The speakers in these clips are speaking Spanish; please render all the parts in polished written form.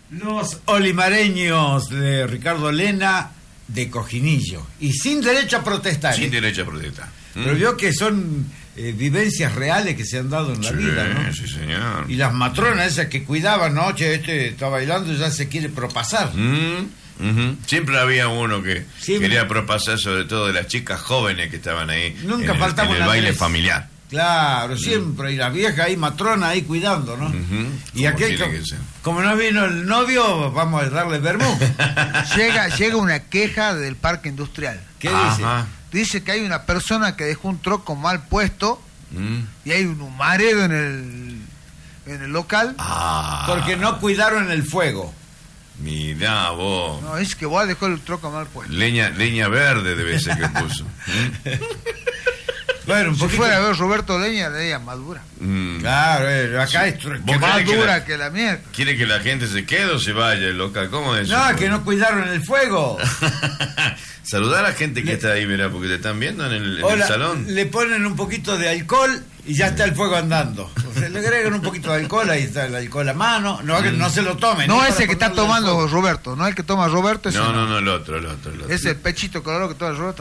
Los olimareños de Ricardo Lena de Cojinillo. Y sin derecho a protestar. Sin derecho a protestar. Pero vio que son vivencias reales que se han dado en la vida, ¿no? Sí, señor. Y las matronas esas que cuidaban, ¿no? Che, este está bailando y ya se quiere propasar. Siempre había uno que Siempre. quería propasar, sobre todo de las chicas jóvenes que estaban ahí. Nunca en faltaba el una baile vez. familiar. Claro, siempre. Y las viejas ahí, matrona ahí cuidando, ¿no? Y Como aquel, tiene que ser. como no vino el novio, vamos a darle vermú. Llega una queja del parque industrial. ¿Qué dice? Ajá. Dice que hay una persona que dejó un troco mal puesto y hay un humareda en el local. Porque no cuidaron el fuego. Mirá vos. No, es que vos dejó el troco mal puesto. Leña verde debe ser que puso. Bueno, un Si poquito. fuera a ver Roberto Leña más dura. Claro, acá es. ¿Vos Más creés que dura la- que la mierda. ¿Quiere que la gente se quede o se vaya el local? ¿Cómo es eso? No, que no cuidaron el fuego. Saludar a la gente que está ahí, mirá, porque te están viendo en el Hola, salón. le ponen un poquito de alcohol y ya está el fuego andando. O sea, le agregan un poquito de alcohol, ahí está el alcohol a mano. No, que no se lo tomen. No para ese que está ponerle al tomando fuego. Roberto, no el que toma Roberto. Ese No, el otro. Ese pechito colorado que toma Roberto.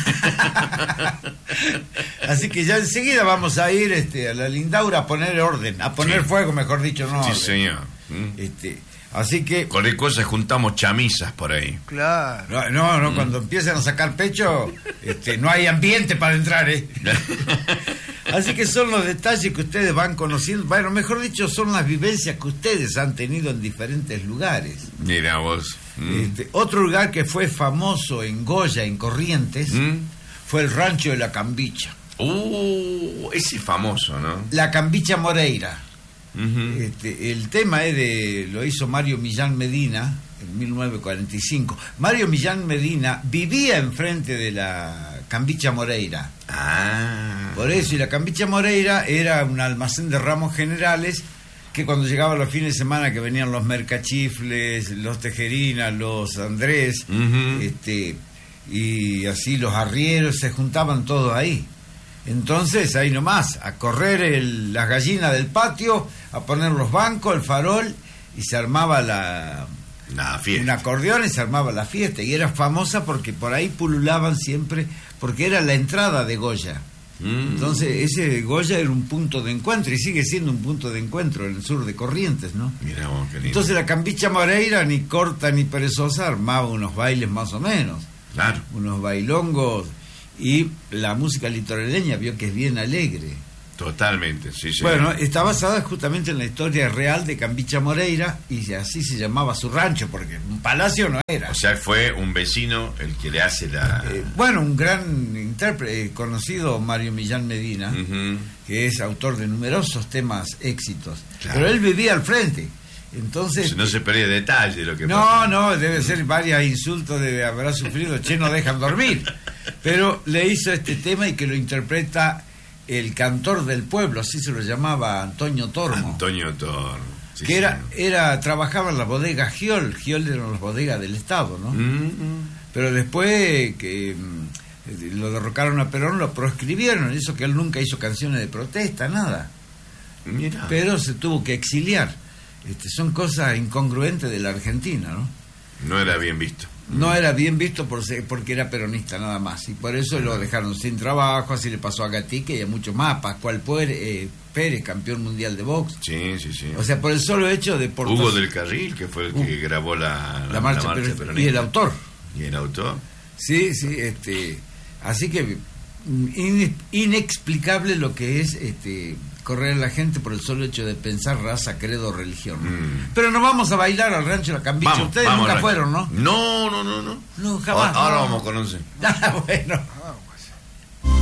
Así que ya enseguida vamos a ir a la Lindaura a poner orden, a poner fuego, mejor dicho, no. Sí, orden. señor. Así que Cualquier cosa juntamos chamisas por ahí. Claro. no, cuando empiezan a sacar pecho, no hay ambiente para entrar, Así que son los detalles que ustedes van conociendo. Bueno, mejor dicho, son las vivencias que ustedes han tenido en diferentes lugares. Mira vos. Otro lugar que fue famoso en Goya, en Corrientes, fue el Rancho de la Cambicha. Ese es famoso, ¿no? La Cambicha Moreira. El tema lo hizo Mario Millán Medina en 1945. Mario Millán Medina vivía enfrente de la Cambicha Moreira. Por eso, y la Cambicha Moreira era un almacén de ramos generales que cuando llegaban los fines de semana, que venían los Mercachifles, los Tejerinas, los Andrés, y así los arrieros, se juntaban todos ahí. Entonces, ahí nomás, a correr las gallinas del patio, a poner los bancos, el farol, y se armaba fiesta. un acordeón y se armaba la fiesta. Y era famosa porque por ahí pululaban siempre, porque era la entrada de Goya. Entonces, ese Goya era un punto de encuentro, y sigue siendo un punto de encuentro en el sur de Corrientes, ¿no? Mira vos, qué lindo. Entonces, la Cambicha Moreira, ni corta ni perezosa, armaba unos bailes más o menos. Claro. Unos bailongos. Y la música litoraleña, vio que es bien alegre. Totalmente, sí. Bueno, está basada justamente en la historia real de Cambicha Moreira, y así se llamaba su rancho, porque un palacio no era. O sea, fue un vecino el que le hace la... Un gran intérprete, conocido, Mario Millán Medina, que es autor de numerosos temas éxitos. Claro. Pero él vivía al frente. Entonces, no se pierde detalle de lo que pasa. No, debe ser varios insultos, habrá sufrido, no dejan dormir. Pero le hizo este tema, y que lo interpreta el cantor del pueblo, así se lo llamaba, Antonio Tormo. Sí, que trabajaba en la bodega Giol eran las bodegas del Estado, ¿no? Pero después que lo derrocaron a Perón, lo proscribieron, eso que él nunca hizo canciones de protesta, nada. Mira. Pero se tuvo que exiliar. Son cosas incongruentes de la Argentina, ¿no? No era bien visto. No era bien visto porque era peronista nada más, y por eso lo dejaron sin trabajo. Así le pasó a Gatica y a muchos más. Pascual Pérez, campeón mundial de box. Sí. O sea, por el solo hecho de... Hugo del Carril, que fue el que grabó la marcha peronista. Y el autor. Sí, así que inexplicable lo que es correr a la gente por el solo hecho de pensar raza, credo, religión. Pero no vamos a bailar al Rancho de la Cambicha. Ustedes nunca fueron, ¿no? No. No, jamás. Ahora vamos a conocer. Bueno.